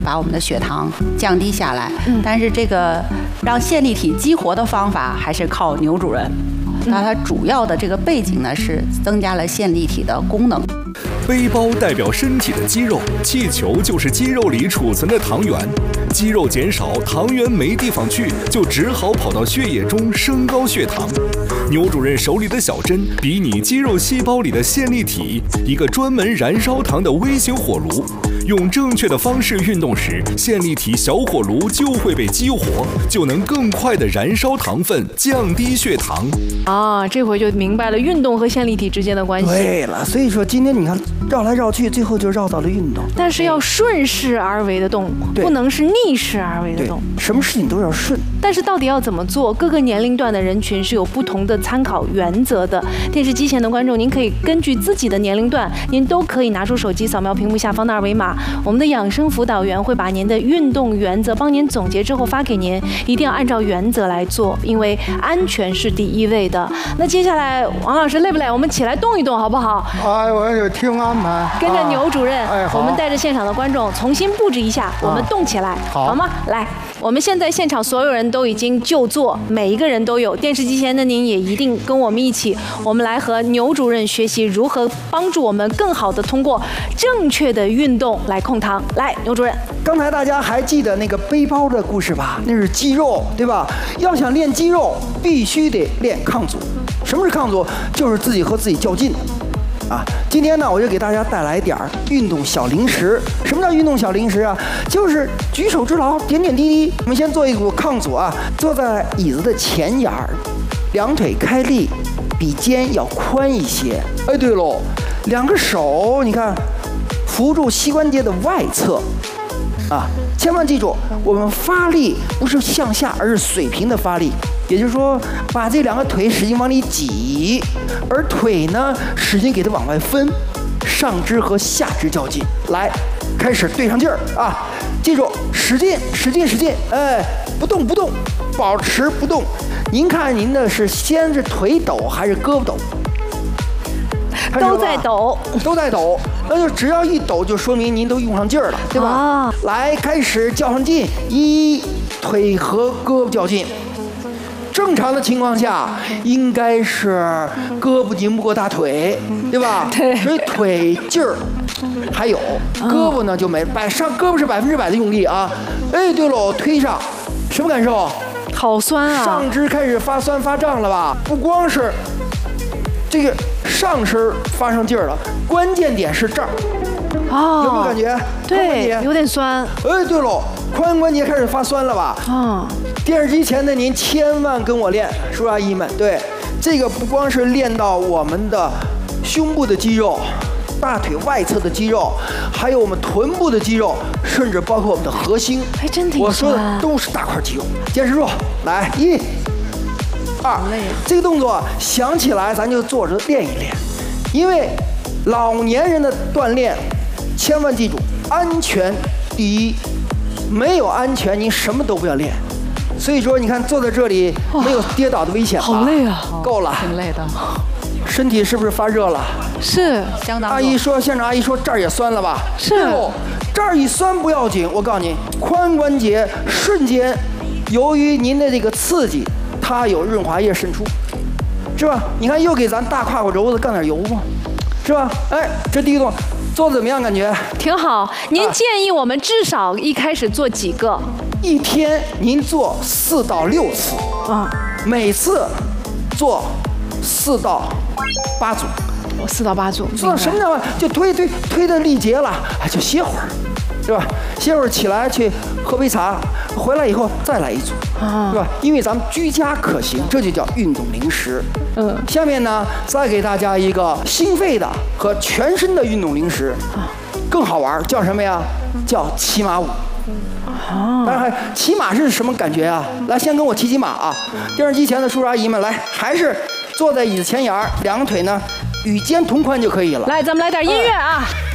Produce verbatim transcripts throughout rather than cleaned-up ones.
把我们的血糖降低下来。 嗯、 但是这个让线粒体激活的方法还是靠牛主任。那它主要的这个背景呢是增加了线粒体的功能。 背包代表身体的肌肉，气球就是肌肉里储存的糖原。肌肉减少，糖原没地方去，就只好跑到血液中升高血糖。牛主任手里的小针比拟肌肉细胞里的线粒体，一个专门燃烧糖的微型火炉。用正确的方式运动时，线粒体小火炉就会被激活，就能更快地燃烧糖分，降低血糖。 啊，这回就明白了运动和线粒体之间的关系。 对了，所以说今天你看绕来绕去，最后就绕到了运动。 但是要顺势而为的动，不能是逆势而为的动。 什么事情都要顺。 但是到底要怎么做？各个年龄段的人群是有不同的参考原则的。电视机前的观众，您可以根据自己的年龄段，您都可以拿出手机扫描屏幕下方的二维码。我们的养生辅导员会把您的运动原则帮您总结之后发给您，一定要按照原则来做，因为安全是第一位的。那接下来王老师累不累？我们起来动一动好不好？ 哎，我有听安排。 跟着牛主任， 哎， 我们带着现场的观众重新布置一下，我们动起来， 好， 好吗？来，我们现在现场所有人都已经就座，每一个人都有。电视机前的您也一定跟我们一起，我们来和牛主任学习如何帮助我们更好的通过正确的运动来控糖。来，牛主任， 刚才大家还记得那个背包的故事吧？那是肌肉，对吧？要想练肌肉，必须得练抗阻。什么是抗阻？就是自己和自己较劲。啊，今天呢，我就给大家带来点儿运动小零食。什么叫运动小零食啊？就是举手之劳，点点滴滴。我们先做一股抗阻啊，坐在椅子的前沿儿，两腿开立，比肩要宽一些。哎，对喽，两个手你看，扶住膝关节的外侧。啊，千万记住，我们发力不是向下，而是水平的发力。也就是说，把这两个腿使劲往里挤，而腿呢，使劲给它往外分，上肢和下肢较劲。来，开始对上劲儿啊！记住，使劲，使劲，使劲，哎，不动不动，保持不动。您看您的是先是腿抖还是胳膊抖？ 都在抖， 都在抖，那就只要一抖，就说明您都用上劲儿了，对吧？啊、来，开始较上劲，一腿和胳膊较劲。正常的情况下，应该是胳膊拧不过大腿，对吧？ 对。 所以腿劲儿还有，胳膊呢就没百上，胳膊是百分之百的用力啊。哎，对喽，推上，什么感受？ 好酸啊！ 上肢开始发酸发胀了吧？不光是这个上身发上劲儿了，关键点是这儿。 哦， 有没有感觉？ 对，有点酸。 哎，对喽，髋关节开始发酸了吧？ 嗯。 电视机前的您千万跟我练，叔叔阿姨们，对，这个不光是练到我们的胸部的肌肉、大腿外侧的肌肉，还有我们臀部的肌肉，甚至包括我们的核心。 还真挺我说的都是大块肌肉。坚持住，来，一、二，这个动作想起来咱就坐着练一练，因为老年人的锻炼，千万记住，安全第一，没有安全，您什么都不要练。所以说，你看坐在这里没有跌倒的危险吧？ 好累啊， 够了， 挺累的。 身体是不是发热了？ 是， 相当。 阿姨说，现场阿姨说这儿也酸了吧？ 是。 这儿一酸不要紧，我告诉你，髋关节瞬间，由于您的这个刺激，它有润滑液渗出，是吧？你看又给咱大胯骨轴子干点油吗？是吧？哎，这第一个动作做的怎么样？感觉挺好。您建议我们至少一开始做几个？ 一天您做四到六次啊，每次做四到八组。 我四到八组。 做什么呢？就推推推的力竭了，哎，就歇会儿，是吧？歇会儿起来去喝杯茶，回来以后再来一组，啊，是吧？因为咱们居家可行，这就叫运动零食。嗯，下面呢，再给大家一个心肺的和全身的运动零食，更好玩，叫什么呀？叫骑马舞。啊，当然，骑马是什么感觉啊？来，先跟我骑骑马啊！电视机前的叔叔阿姨们，来，还是坐在椅子前沿，两个腿呢与肩同宽就可以了。 来，咱们来点音乐啊！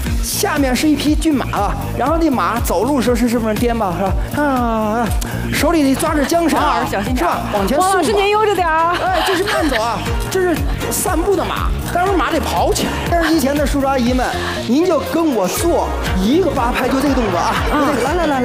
下面是一匹骏马啊，然后那马走路时候是是不是颠吧，是吧？啊，手里抓着缰绳啊， 小心点是吧？往前送。 王老师您悠着点儿。 哎，这是慢走啊，这是散步的马，但是马得跑起来。电视机前的叔叔阿姨们，您就跟我做一个八拍，就这个动作啊，就这个，来来来来。